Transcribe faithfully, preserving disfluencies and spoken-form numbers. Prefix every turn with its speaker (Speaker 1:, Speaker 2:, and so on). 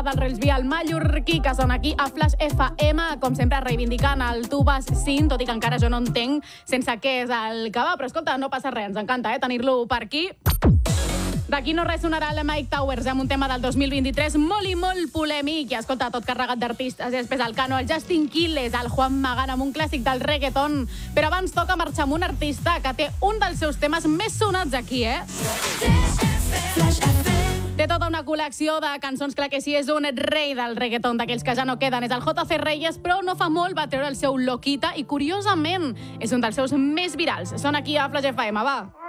Speaker 1: del Reelsby, el mallorquí, que són aquí a Flash F M, com sempre reivindicant el Tu vas sin, tot i que encara jo no entenc sense què és el que va, però escolta, no passa res, ens encanta eh, tenir-lo per aquí. D'aquí no res sonarà el Mike Towers amb un tema del dos mil vint-i-tres molt i molt polèmic, i escolta, tot carregat d'artistes, i després el Cano, el Justin Quiles, el Juan Magana amb un clàssic del reggaeton, però abans toca marxar amb un artista que té un dels seus temes més sonats aquí, eh? Té tota una col·lecció de cançons, clar que sí, és un rei del reggaeton, d'aquells que ja no queden, és el J C Reyes, però no fa molt va treure el seu Loquita i, curiosament, és un dels seus més virals. Són aquí a Flash F M, va!